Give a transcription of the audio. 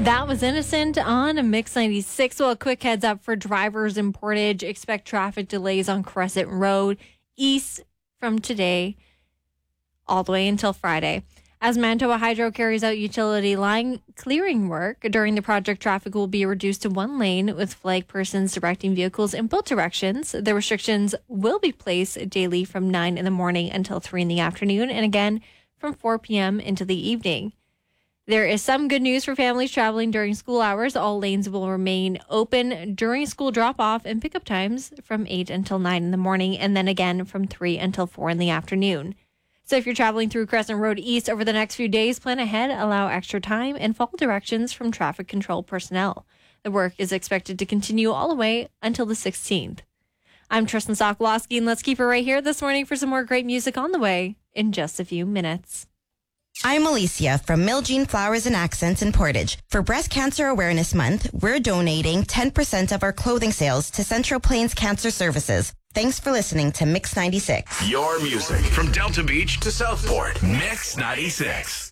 That was Innocent on Mix 96. Well, a quick heads up for drivers in Portage. Expect traffic delays on Crescent Road east from today all the way until Friday. As Manitoba Hydro carries out utility line clearing work, during the project, traffic will be reduced to one lane with flag persons directing vehicles in both directions. The restrictions will be placed daily from 9 in the morning until 3 in the afternoon, and again from 4 p.m. into the evening. There is some good news for families traveling during school hours. All lanes will remain open during school drop-off and pickup times from 8 until 9 in the morning, and then again from 3 until 4 in the afternoon. So if you're traveling through Crescent Road East over the next few days, plan ahead, allow extra time, and follow directions from traffic control personnel. The work is expected to continue all the way until the 16th. I'm Tristan Sokolowski, and let's keep it right here this morning for some more great music on the way in just a few minutes. I'm Alicia from Miljean Flowers and Accents in Portage. For Breast Cancer Awareness Month, we're donating 10% of our clothing sales to Central Plains Cancer Services. Thanks for listening to Mix 96. Your music from Delta Beach to Southport. Mix 96.